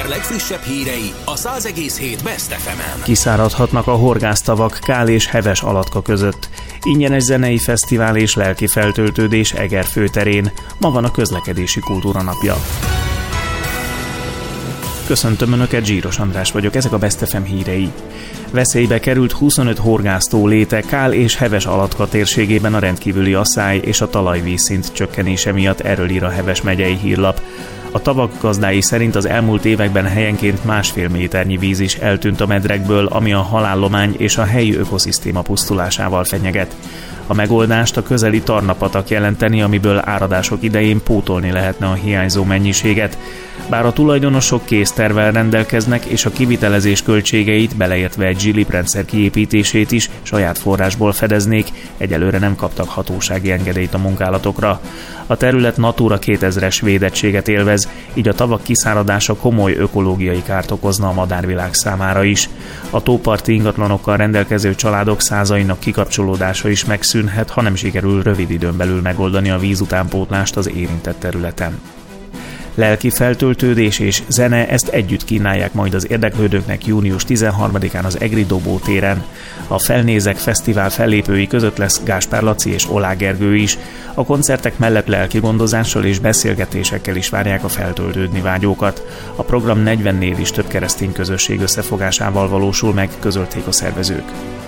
ezer legfrissebb hírei a 100,7 Best FM-en. Kiszáradhatnak a horgásztavak Kál és Heves Alatka között. Ingyenes zenei fesztivál és lelki feltöltődés Eger főterén. Ma van a közlekedési kultúra napja. Köszöntöm Önöket, Zsíros András vagyok, ezek a Best FM hírei. Veszélybe került 25 horgásztó léte Kál és Heves Alatka térségében a rendkívüli asszály és a talajvízszint csökkenése miatt, erről ír a Heves megyei hírlap. A tavak gazdái szerint az elmúlt években helyenként 1,5 méternyi víz is eltűnt a medrekből, ami a halállomány és a helyi ökoszisztéma pusztulásával fenyeget. A megoldást a közeli Tarna-patak jelenteni, amiből áradások idején pótolni lehetne a hiányzó mennyiséget. Bár a tulajdonosok késztervvel rendelkeznek, és a kivitelezés költségeit, beleértve egy zsiliprendszer kiépítését is saját forrásból fedeznék, egyelőre nem kaptak hatósági engedélyt a munkálatokra. A terület Natura 2000-es védettséget élvez, így a tavak kiszáradása komoly ökológiai kárt okozna a madárvilág számára is. A tóparti ingatlanokkal rendelkező családok százainak kikapcsolódása is megszűnhet, ha nem sikerül rövid időn belül megoldani a vízutánpótlást az érintett területen. Lelki feltöltődés és zene, ezt együtt kínálják majd az érdeklődőknek június 13-án az Egri Dobó téren. A Felnézek Fesztivál fellépői között lesz Gáspár Laci és Olá Gergő is. A koncertek mellett lelki gondozással és beszélgetésekkel is várják a feltöltődni vágyókat. A program 40-nél is több keresztény közösség összefogásával valósul meg, közölték a szervezők.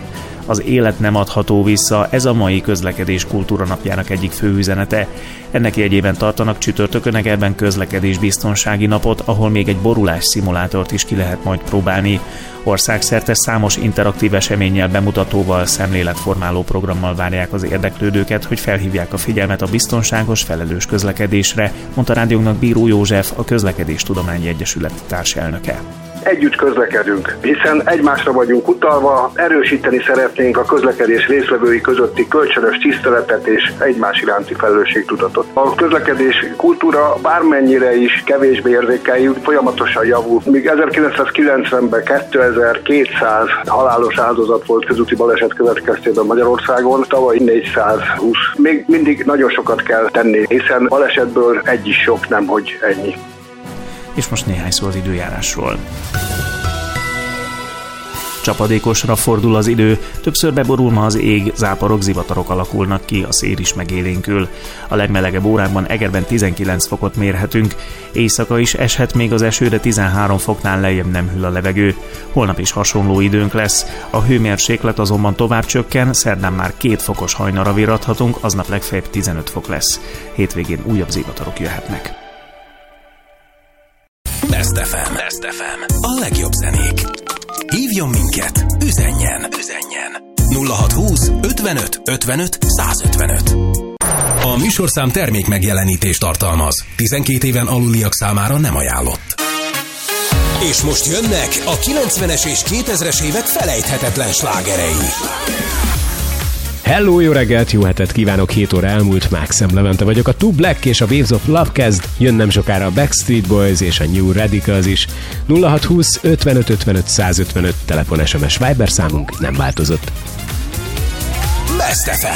Az élet nem adható vissza, ez a mai közlekedés kultúra napjának egyik fő üzenete. Ennek jegyében tartanak csütörtökön Egerben közlekedésbiztonsági napot, ahol még egy borulás szimulátort is ki lehet majd próbálni. Országszerte számos interaktív eseménnyel, bemutatóval, szemléletformáló programmal várják az érdeklődőket, hogy felhívják a figyelmet a biztonságos, felelős közlekedésre, mondta rádiónknak Bíró József, a Közlekedéstudományi Egyesület társelnöke. Együtt közlekedünk, hiszen egymásra vagyunk utalva, erősíteni szeretnénk a közlekedés résztvevői közötti kölcsönös tiszteletet és egymás iránti felelősségtudatot. A közlekedés kultúra bármennyire is kevésbé érzékeljük, folyamatosan javul. Míg 1990-ben 2200 halálos áldozat volt közúti baleset következtében Magyarországon, tavaly 420. Még mindig nagyon sokat kell tenni, hiszen balesetből egy is sok, nemhogy ennyi. És most néhány szó az időjárásról. Csapadékosra fordul az idő, többször beborul ma az ég, záporok, zivatarok alakulnak ki, a szél is megélénkül. A legmelegebb órákban Egerben 19 fokot mérhetünk, éjszaka is eshet még az eső, de 13 foknál lejjebb nem hűl a levegő. Holnap is hasonló időnk lesz, a hőmérséklet azonban tovább csökken, szerdán már 2 fokos hajnalra virradhatunk, aznap legfeljebb 15 fok lesz. Hétvégén újabb zivatarok jöhetnek. Best FM. A legjobb zenék. Hívjon minket, üzenjen. 0620 55 55 155. A műsorszám termék megjelenítést tartalmaz. 12 éven aluliak számára nem ajánlott. És most jönnek a 90-es és 2000-es évek felejthetetlen slágerei. Hello, jó reggelt, jó hetet kívánok, 7 óra elmúlt, Mákszem Levente vagyok, a Too Black és a Waves of Love kezd, jön nem sokára a Backstreet Boys és a New Radicals is. 0620 55 55 155 telefon, SMS, Viber számunk nem változott. Best FM.